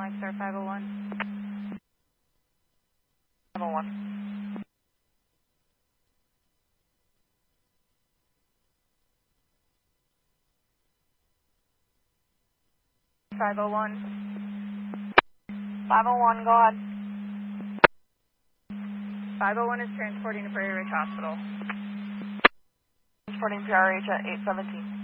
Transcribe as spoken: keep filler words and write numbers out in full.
White Star five oh one. five oh one. five oh one. five oh one, go ahead. five oh one is transporting to Prairie Ridge Hospital. Transporting P R H at eight seventeen.